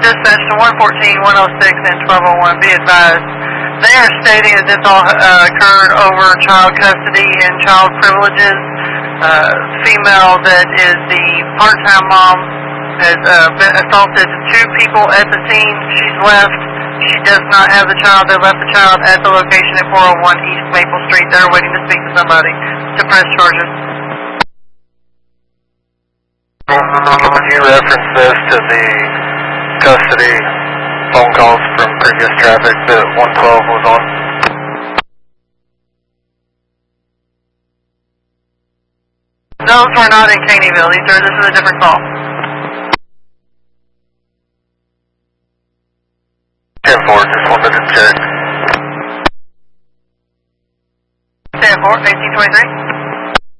dispatch to 114, 106, and 1201. Be advised, they are stating that this all occurred over child custody and child privileges. Female that is the part-time mom has been assaulted 2 people at the scene. She's left. She does not have the child. They left the child at the location at 401 East Maple Street. They're waiting to speak to somebody to press charges. Can you reference this to the custody phone calls from previous traffic that 112 was on? Those were not in Caneyville. This is a different call.